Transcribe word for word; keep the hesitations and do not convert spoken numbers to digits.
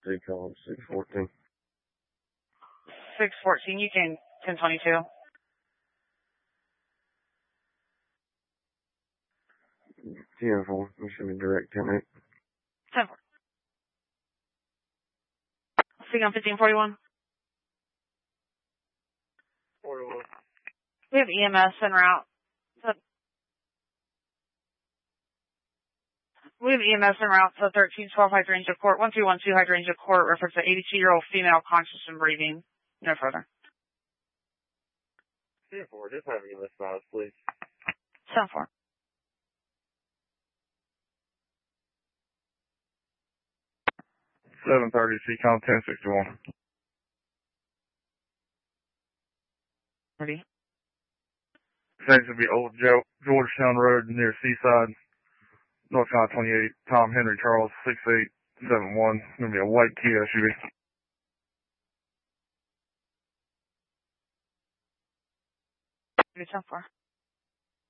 They call him six fourteen. six fourteen, you can ten twenty-two. ten four, we should be direct ten eight. ten four. Speaking on fifteen forty-one. forty-one. We have E M S en route. We have E M S en route to thirteen twelve Hydrangea Court, one three one two Hydrangea Court, reference to eighty-two-year-old female conscious and breathing. No further. ten four, just have you list files, please. ten four. seven thirty, C COM ten sixty-one. Ready? Next will be Old jo- Georgetown Road near Seaside, North Carolina twenty-eight, Tom Henry Charles, six eight seven one. It's going to be a white Kia S U V. ten four.